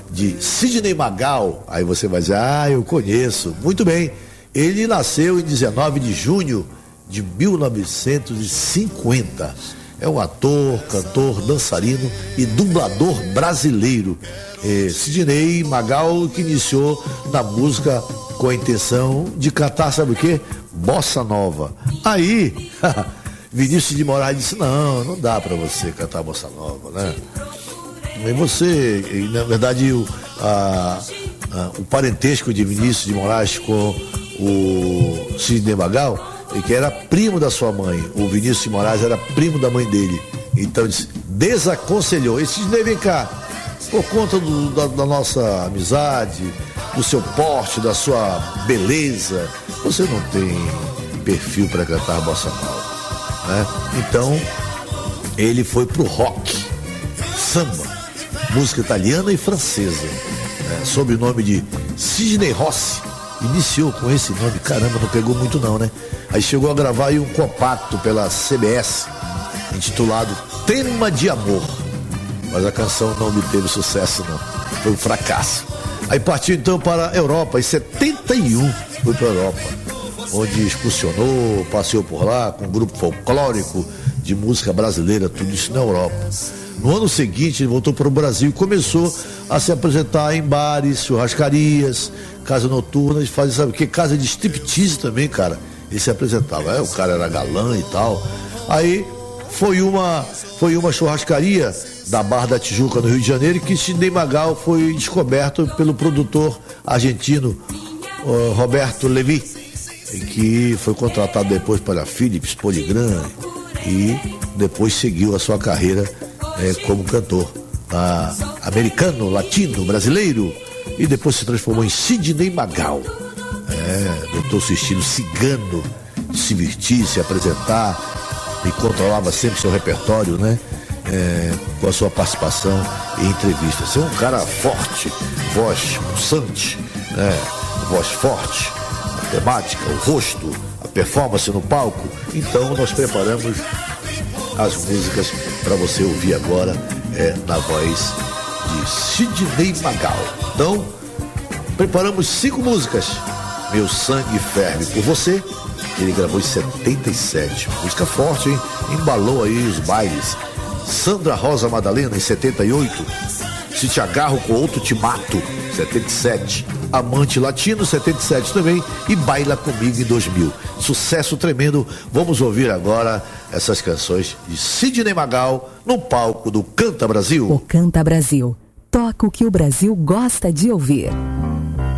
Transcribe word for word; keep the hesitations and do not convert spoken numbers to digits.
de Sidney Magal. Aí você vai dizer, ah, eu conheço. Muito bem, ele nasceu em dezenove de junho de mil novecentos e cinquenta. É um ator, cantor, dançarino e dublador brasileiro. É, Sidney Magal, que iniciou na música com a intenção de cantar, sabe o quê? Bossa Nova. Aí, Vinícius de Moraes disse, não, não dá pra você cantar Bossa Nova, né? E você, e, na verdade, o, a, a, o parentesco de Vinícius de Moraes com o Sidney Magal, que era primo da sua mãe, o Vinícius de Moraes era primo da mãe dele. Então disse, desaconselhou. E Sidney, vem cá, por conta do, da, da nossa amizade, do seu porte, da sua beleza, você não tem perfil para cantar bossa nova, né? Então ele foi pro rock, samba, música italiana e francesa, né? Sob o nome de Sidney Rossi. Iniciou com esse nome, caramba, não pegou muito não, né? Aí chegou a gravar aí um compacto pela C B S, intitulado Tema de Amor. Mas a canção não obteve sucesso não, foi um fracasso. Aí partiu então para a Europa, em setenta e um foi para a Europa, onde excursionou, passeou por lá com um grupo folclórico de música brasileira, tudo isso na Europa. No ano seguinte ele voltou para o Brasil e começou a se apresentar em bares, churrascarias, casas noturnas, fazia, sabe o que? Casa de striptease também, cara. Ele se apresentava, é, o cara era galã e tal. Aí foi uma, foi uma churrascaria da Barra da Tijuca, no Rio de Janeiro, que Sidney Magal foi descoberto pelo produtor argentino uh, Roberto Levi, que foi contratado depois para Philips, Polygram, e depois seguiu a sua carreira é, como cantor uh, americano, latino, brasileiro, e depois se transformou em Sidney Magal. É, adotou seu estilo cigano, de se vestir, se apresentar, e controlava sempre seu repertório, né? É, com a sua participação em entrevistas. Ser um cara forte, voz pulsante, né? Voz forte, a temática, o rosto, a performance no palco. Então nós preparamos as músicas para você ouvir agora, é, na voz de Sidney Magal. Então, preparamos cinco músicas. Meu Sangue Ferve por Você, ele gravou em setenta e sete, música forte, hein? Embalou aí os bailes. Sandra Rosa Madalena, em setenta e oito, Se Te Agarro com Outro Te Mato, setenta e sete, Amante Latino, setenta e sete também, e Baila Comigo, em dois mil. Sucesso tremendo. Vamos ouvir agora essas canções de Sidney Magal no palco do Canta Brasil. O Canta Brasil toca o que o Brasil gosta de ouvir.